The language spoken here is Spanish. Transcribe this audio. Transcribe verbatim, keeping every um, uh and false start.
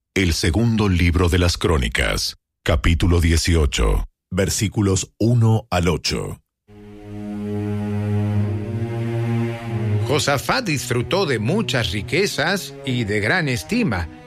El segundo libro de las Crónicas, capítulo dieciocho, versículos uno al ocho. Josafat disfrutó de muchas riquezas y de gran estima,